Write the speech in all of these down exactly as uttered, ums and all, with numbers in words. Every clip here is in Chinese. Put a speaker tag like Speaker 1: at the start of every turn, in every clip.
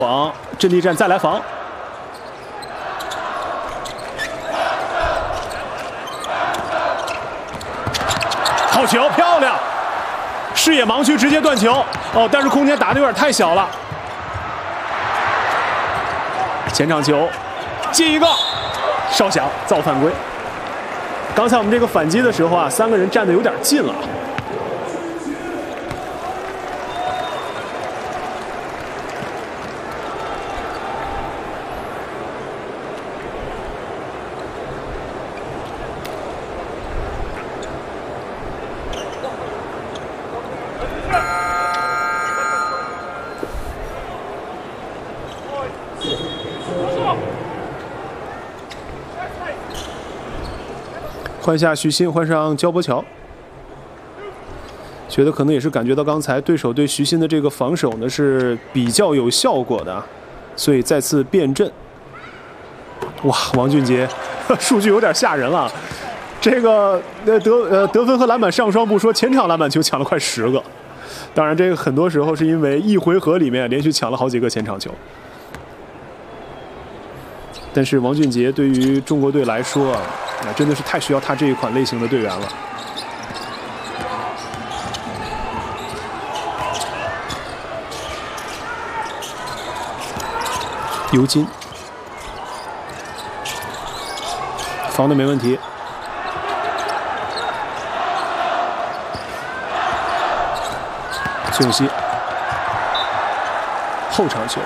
Speaker 1: 防阵地战再来防，好球，漂亮！视野盲区直接断球哦，但是空间打的有点太小了。前场球，进一个，稍响，造犯规。刚才我们这个反击的时候啊，三个人站得有点近了。 换下徐新，换上焦博乔，觉得可能也是感觉到刚才对手对徐新的这个防守呢是比较有效果的，所以再次变阵。哇，王俊杰，数据有点吓人了。这个呃得呃得分和篮板上双不说，前场篮板球抢了快十个。当然，这个很多时候是因为一回合里面连续抢了好几个前场球。 但是王俊杰对于中国队来说啊，啊真的是太需要他这一款类型的队员了。尤金防的没问题，崔永熙后场球。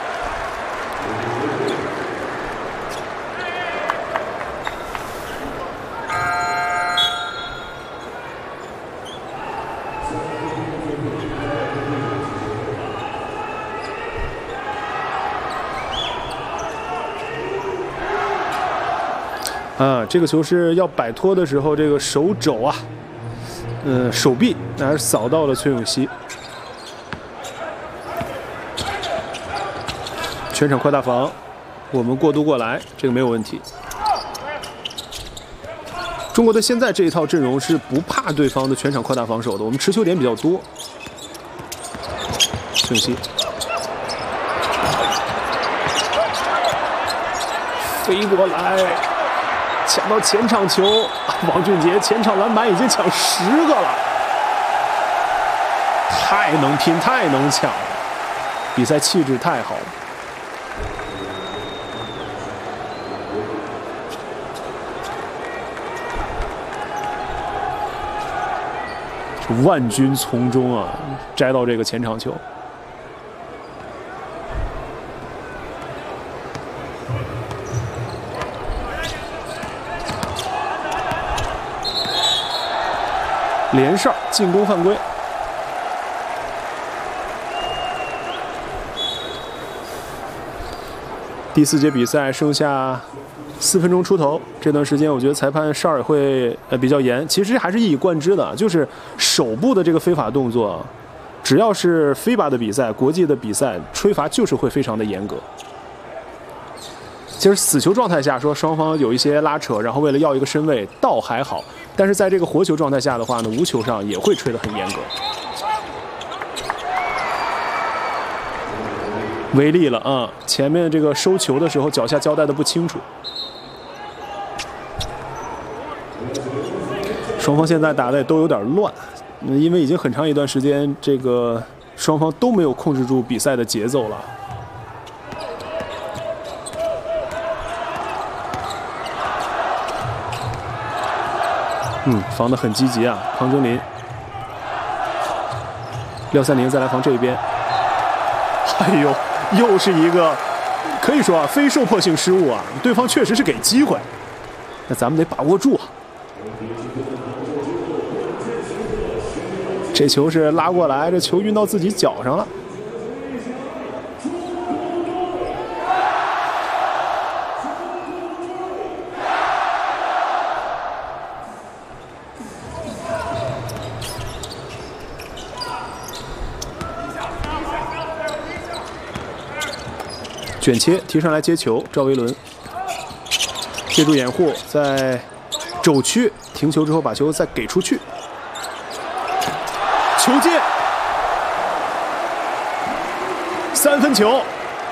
Speaker 1: 啊，这个球是要摆脱的时候，这个手肘啊，嗯、呃，手臂还是扫到了崔永熙。全场快打防，我们过渡过来，这个没有问题。中国队现在这一套阵容是不怕对方的全场快打防守的，我们持球点比较多。崔永熙飞过来。 抢到前场球，王俊杰前场篮板已经抢十个了，太能拼，太能抢了，比赛气质太好了。万军丛中啊，摘到这个前场球。 连哨进攻犯规，第四节比赛剩下四分钟出头，这段时间我觉得裁判哨也会呃比较严，其实还是一以贯之的，就是手部的这个非法动作，只要是 F I B A 的比赛、国际的比赛，吹罚就是会非常的严格。 其实死球状态下说双方有一些拉扯，然后为了要一个身位倒还好，但是在这个活球状态下的话呢，无球上也会吹得很严格。违例了啊、嗯！前面这个收球的时候脚下交代的不清楚。双方现在打的也都有点乱，因为已经很长一段时间这个双方都没有控制住比赛的节奏了。 嗯，防得很积极啊，庞真林、廖三林再来防这边，哎呦，又是一个可以说啊非受迫性失误啊，对方确实是给机会，那咱们得把握住啊。这球是拉过来，这球运到自己脚上了。 卷切提上来接球，赵维伦借助掩护，在肘区停球之后把球再给出去，球进，三分球，